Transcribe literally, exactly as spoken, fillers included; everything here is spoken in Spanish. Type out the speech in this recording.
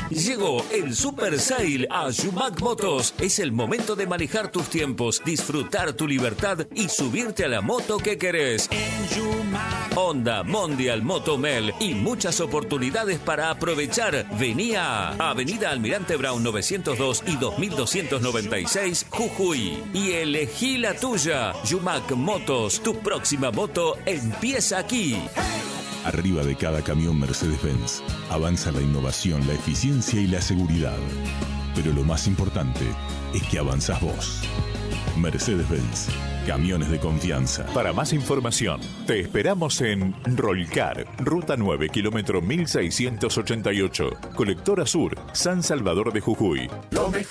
Llegó el Super Sale a Yumac Motos. Es el momento de manejar tus tiempos, disfrutar tu libertad y subirte a la moto que querés. En Yumac. Honda, Mondial, Motomel y muchas oportunidades para aprovechar. Vení a Avenida Almirante Brown novecientos dos y dos mil doscientos noventa y seis, Jujuy. Y elegí la tuya. Yumac Motos, tu próxima moto empieza aquí. Arriba de cada camión Mercedes-Benz avanza la innovación, la eficiencia y la seguridad. Pero lo más importante es que avanzás vos. Mercedes-Benz, camiones de confianza. Para más información, te esperamos en Rolcar, Ruta nueve, kilómetro mil seiscientos ochenta y ocho, Colectora Sur, San Salvador de Jujuy.